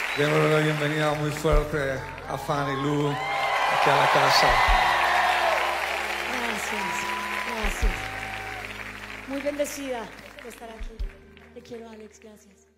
Démosle una bienvenida muy fuerte a Fanny Lu aquí a la casa. Gracias, gracias. Muy bendecida de estar aquí. Te quiero, Alex, gracias.